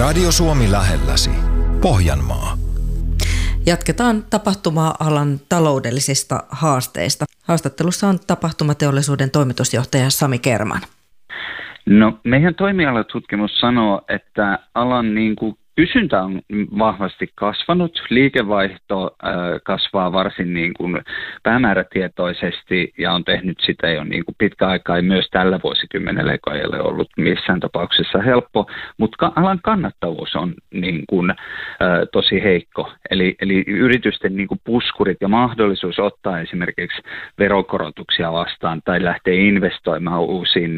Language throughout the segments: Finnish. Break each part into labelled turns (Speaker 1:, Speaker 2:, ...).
Speaker 1: Radio Suomi lähelläsi. Pohjanmaa.
Speaker 2: Jatketaan tapahtuma-alan taloudellisista haasteista. Haastattelussa on tapahtumateollisuuden toimitusjohtaja Sami Kerman.
Speaker 3: No, meidän toimialatutkimus sanoo, että alan kysyntä on vahvasti kasvanut, liikevaihto kasvaa varsin päämäärätietoisesti ja on tehnyt sitä jo pitkä aikaa ja myös tällä vuosikymmenellä, joka ei ole ollut missään tapauksessa helppo, mutta alan kannattavuus on tosi heikko. Eli yritysten puskurit ja mahdollisuus ottaa esimerkiksi verokorotuksia vastaan tai lähteä investoimaan uusiin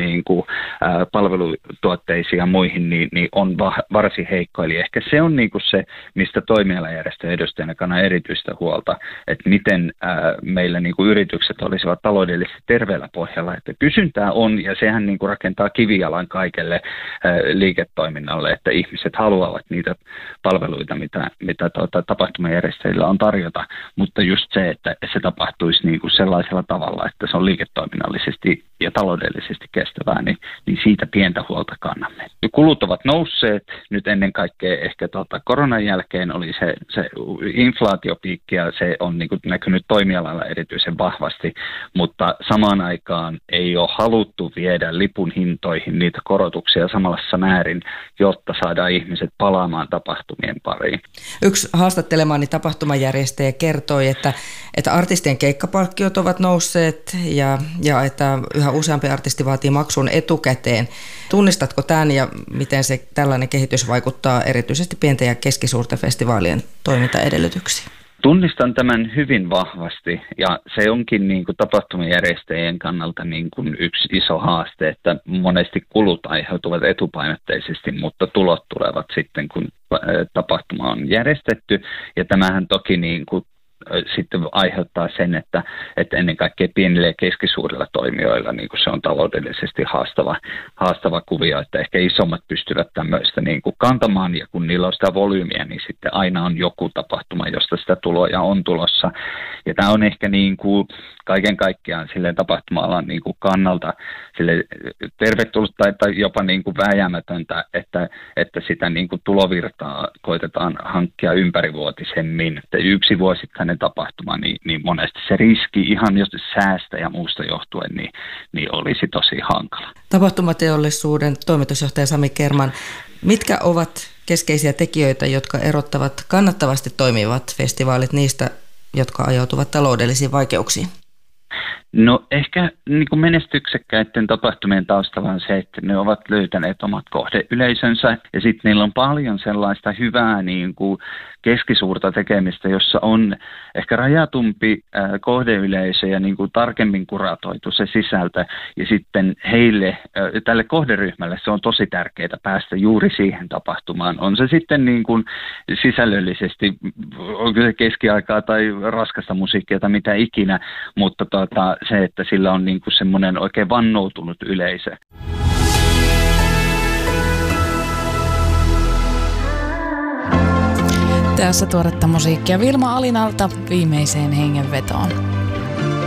Speaker 3: palvelutuotteisiin ja muihin, niin on varsin heikko. Eli ehkä se on se, mistä toimialajärjestöjen edustajana kannan erityistä huolta, että miten meillä yritykset olisivat taloudellisesti terveellä pohjalla. Että kysyntää on, ja sehän rakentaa kivijalan kaikelle liiketoiminnalle, että ihmiset haluavat niitä palveluita, mitä tapahtumajärjestäjillä on tarjota, mutta just se, että se tapahtuisi sellaisella tavalla, että se on liiketoiminnallisesti ja taloudellisesti kestävää, niin siitä pientä huolta kannamme. Kulut ovat nousseet, nyt ennen kaikkea ehkä koronan jälkeen oli se inflaatiopiikki ja se on näkynyt toimialalla erityisen vahvasti, mutta samaan aikaan ei ole haluttu viedä lipun hintoihin niitä korotuksia samassa määrin, jotta saadaan ihmiset palaamaan tapahtumien pariin.
Speaker 2: Yksi haastattelemaani tapahtumajärjestäjä kertoi, että artistien keikkapalkkiot ovat nousseet ja että yhä useampi artisti vaatii maksun etukäteen. Tunnistatko tämän ja miten tällainen kehitys vaikuttaa erityisesti pienten ja keskisuurten festivaalien toimintaedellytyksiin?
Speaker 3: Tunnistan tämän hyvin vahvasti ja se onkin tapahtumajärjestäjien kannalta yksi iso haaste, että monesti kulut aiheutuvat etupainotteisesti, mutta tulot tulevat sitten, kun tapahtuma on järjestetty ja tämähän toki sitten aiheuttaa sen, että ennen kaikkea pienillä ja keskisuurilla toimijoilla se on taloudellisesti haastava kuvio, että ehkä isommat pystyvät tämmöistä kantamaan ja kun niillä on sitä volyymiä, niin sitten aina on joku tapahtuma, josta sitä tuloja on tulossa. Ja tämä on ehkä kaiken kaikkiaan silleen tapahtuma-alan kannalta sille tervetullutta tai jopa vääjäämätöntä, että sitä tulovirtaa koitetaan hankkia ympärivuotisemmin. Että yksi vuosittainen tapahtuma, niin monesti se riski ihan jos säästä ja muusta johtuen, niin olisi tosi hankala.
Speaker 2: Tapahtumateollisuuden toimitusjohtaja Sami Kerman, mitkä ovat keskeisiä tekijöitä, jotka erottavat kannattavasti toimivat festivaalit niistä, jotka ajautuvat taloudellisiin vaikeuksiin?
Speaker 3: No ehkä menestyksekkäiden tapahtumien taustalla on se, että ne ovat löytäneet omat kohdeyleisönsä ja sitten niillä on paljon sellaista hyvää keskisuurta tekemistä, jossa on ehkä rajatumpi kohdeyleisö ja tarkemmin kuratoitu se sisältö ja sitten heille, tälle kohderyhmälle se on tosi tärkeää päästä juuri siihen tapahtumaan. On se sitten sisällöllisesti, onko se keskiaikaa tai raskasta musiikkia tai mitä ikinä, mutta se, että sillä on semmoinen oikein vannoutunut yleisö.
Speaker 4: Tässä tuoretta musiikkia Vilma Alinalta viimeiseen hengenvetoon.